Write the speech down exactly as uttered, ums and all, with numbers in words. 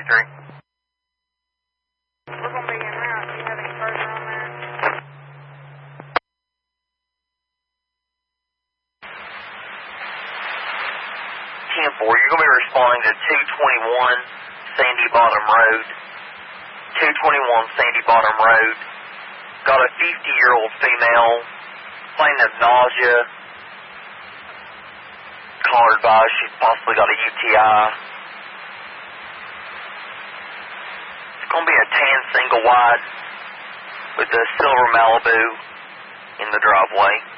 thirty-three. We're going to be en route. Do you have any further on that? ten four, you're going to be responding to two twenty-one Sandy Bottom Road. two twenty-one Sandy Bottom Road. Got a fifty-year-old female, complaining of nausea, collared by, she's possibly got a U T I. It's going to be a tan single wide with a silver Malibu in the driveway.